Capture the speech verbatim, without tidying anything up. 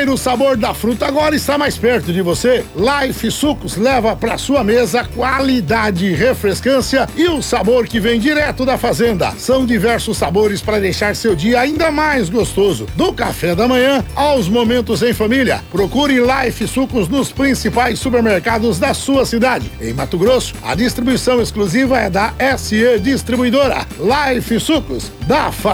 O sabor da fruta agora está mais perto de você. Life Sucos leva para sua mesa qualidade, refrescância e o sabor que vem direto da fazenda. São diversos sabores para deixar seu dia ainda mais gostoso. Do café da manhã aos momentos em família. Procure Life Sucos nos principais supermercados da sua cidade. Em Mato Grosso, a distribuição exclusiva é da S E Distribuidora. Life Sucos, da